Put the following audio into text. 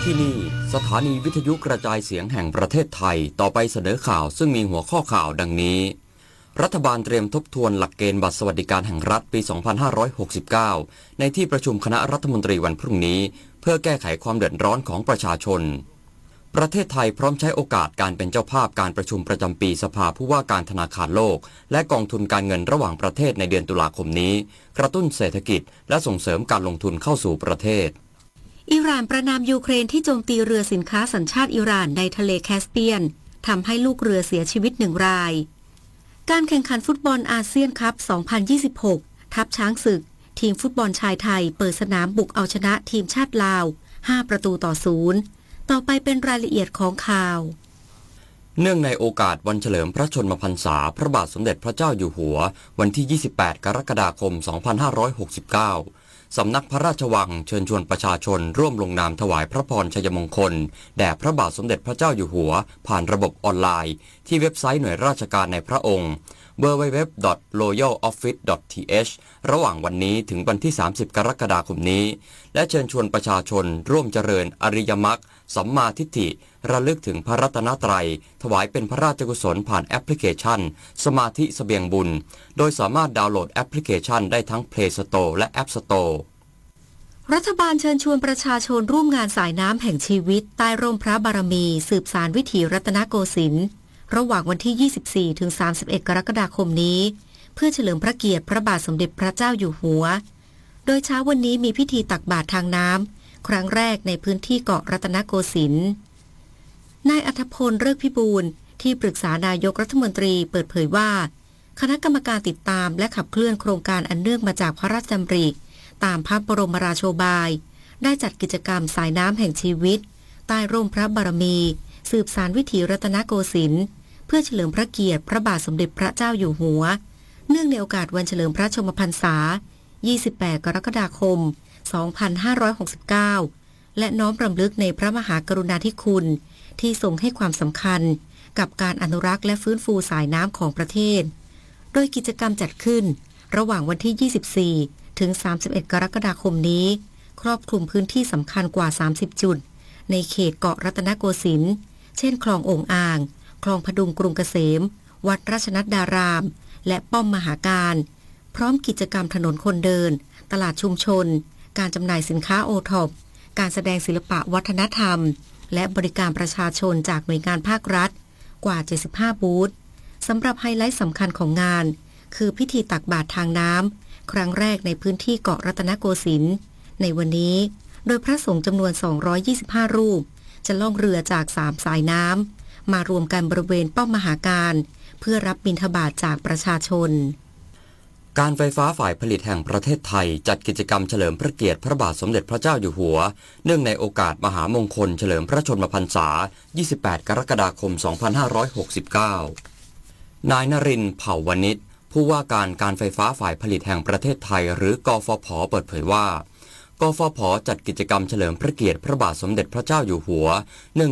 ที่นี่สถานีวิทยุกระจายเสียงแห่งประเทศไทยต่อไปเสนอข่าวซึ่งมีหัวข้อข่าวดังนี้รัฐบาลเตรียมทบทวนหลักเกณฑ์บัตรสวัสดิการแห่งรัฐปี 2569 ในที่ประชุมคณะรัฐมนตรีวันพรุ่งนี้เพื่อแก้ไขความเดือดร้อนของประชาชนประเทศไทยพร้อมใช้โอกาสการเป็นเจ้าภาพการประชุมประจำปีสภาผู้ว่าการธนาคารโลกและกองทุนการเงินระหว่างประเทศในเดือนตุลาคมนี้กระตุ้นเศรษฐกิจและส่งเสริมการลงทุนเข้าสู่ประเทศอิหร่านประณามยูเครนที่โจมตีเรือสินค้าสัญชาติอิหร่านในทะเลแคสเปียนทำให้ลูกเรือเสียชีวิต1 รายการแข่งขันฟุตบอลอาเซียนคัพ 2026 ทัพช้างศึกทีมฟุตบอลชายไทยเปิดสนามบุกเอาชนะทีมชาติลาว 5-0 ต่อไปเป็นรายละเอียดของข่าวเนื่องในโอกาสวันเฉลิมพระชนมพรรษาพระบาทสมเด็จพระเจ้าอยู่หัววันที่ 28 กรกฎาคม 2569 สำนักพระราชวังเชิญชวนประชาชนร่วมลงนามถวายพระพรชัยมงคลแด่พระบาทสมเด็จพระเจ้าอยู่หัวผ่านระบบออนไลน์ที่เว็บไซต์หน่วยราชการในพระองค์ www.royaloffice.th ระหว่างวันนี้ถึงวันที่ 30 กรกฎาคมนี้และเชิญชวนประชาชนร่วมเจริญอริยมรรคสัมมาทิฏฐิระลึกถึงพระรัตนตรัยถวายเป็นพระราชกุศลผ่านแอปพลิเคชันสมาธิเสบียงบุญโดยสามารถดาวน์โหลดแอปพลิเคชันได้ทั้ง Play Store และ App Store รัฐบาลเชิญชวนประชาชนร่วมงานสายน้ำแห่งชีวิตใต้ร่มพระบารมีสืบสานวิถีรัตนโกสินทร์ระหว่างวันที่ 24-31 กรกฎาคมนี้เพื่อเฉลิมพระเกียรติพระบาทสมเด็จพระเจ้าอยู่หัวโดยเช้าวันนี้มีพิธีตักบาตรทางน้ำครั้งแรกในพื้นที่เกาะรัตนโกสินทร์นายอัธพลฤกษ์พิบูลที่ปรึกษานายกรัฐมนตรีเปิดเผยว่าคณะกรรมการติดตามและขับเคลื่อนโครงการอันเนื่องมาจากพระราชดำริตามพระบรมราโชบายได้จัดกิจกรรมสายน้ำแห่งชีวิตใต้ร่มพระบารมีสืบสานวิถีรัตนโกสินทร์เพื่อเฉลิมพระเกียรติพระบาทสมเด็จพระเจ้าอยู่หัวเนื่องในโอกาสวันเฉลิมพระชนมพรรษา 28 กรกฎาคม 2569 และน้อมรำลึกในพระมหากรุณาธิคุณที่ทรงให้ความสำคัญกับการอนุรักษ์และฟื้นฟูสายน้ำของประเทศโดยกิจกรรมจัดขึ้นระหว่างวันที่ 24 ถึง 31 กรกฎาคมนี้ครอบคลุมพื้นที่สำคัญกว่า 30 จุดในเขตเกาะรัตนโกสินทร์เช่นคลองโอ่งอ่างคลองพดุงกรุงเกษมวัดราชนัดดารามและป้อมมหาการพร้อมกิจกรรมถนนคนเดินตลาดชุมชนการจำหน่ายสินค้าโอท็อปการแสดงศิลปะวัฒนธรรมและบริการประชาชนจากหน่วยงานภาครัฐกว่า 75 บูธสำหรับไฮไลท์สำคัญของงานคือพิธีตักบาตรทางน้ำครั้งแรกในพื้นที่เกาะรัตนโกสินทร์ในวันนี้โดยพระสงฆ์จำนวน 225 รูปจะล่องเรือจาก 3 สายน้ำมารวมกันบริเวณป้อมมหาการเพื่อรับบิณฑบาตจากประชาชนการไฟฟ้าฝ่ายผลิตแห่งประเทศไทยจัดกิจกรรมเฉลิมพระเกียรติพระบาทสมเด็จพระเจ้าอยู่หัวเนื่องในโอกาสมหามงคลเฉลิมพระชนมพรรษา 28 กรกฎาคม 2569 นายนรินทร์ เผ่าวณิชผู้ว่าการไฟฟ้าฝ่ายผลิตแห่งประเทศไทยหรือกฟผ.เปิดเผยว่ากฟผ.จัดกิจกรรมเฉลิมพระเกียรติพระบาทสมเด็จพระเจ้าอยู่หัวเนื่อง